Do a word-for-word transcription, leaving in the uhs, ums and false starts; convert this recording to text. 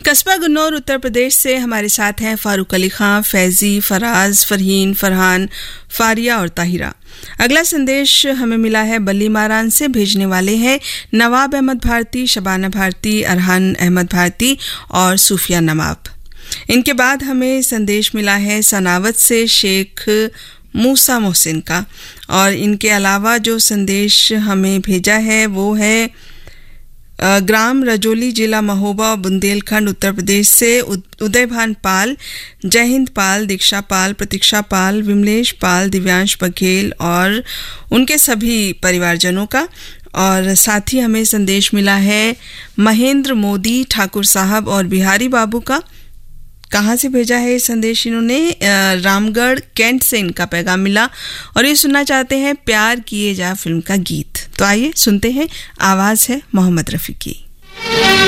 कस्बा गुन्नौर उत्तर प्रदेश से हमारे साथ हैं फारूक अली खां, फैजी, फराज, फरहीन, फरहान, फारिया और ताहिरा। अगला संदेश हमें मिला है बल्ली मारान से। भेजने वाले हैं नवाब अहमद भारती, शबाना भारती, अरहान अहमद भारती और सूफिया नवाब। इनके बाद हमें संदेश मिला है सनावत से शेख मूसा मोहसिन का। और इनके अलावा जो संदेश हमें भेजा है वो है ग्राम रजोली, जिला महोबा, बुंदेलखंड, उत्तर प्रदेश से उदयभान पाल, जयहिंद पाल, दीक्षा पाल, प्रतीक्षा पाल, विमलेश पाल, दिव्यांश बघेल और उनके सभी परिवारजनों का। और साथ ही हमें संदेश मिला है महेंद्र मोदी ठाकुर साहब और बिहारी बाबू का। कहाँ से भेजा है संदेश इन्होंने? रामगढ़ कैंट से इनका पैगाम मिला और ये सुनना चाहते हैं प्यार किए जा फिल्म का गीत। तो आइए सुनते हैं, आवाज़ है मोहम्मद रफ़ी की।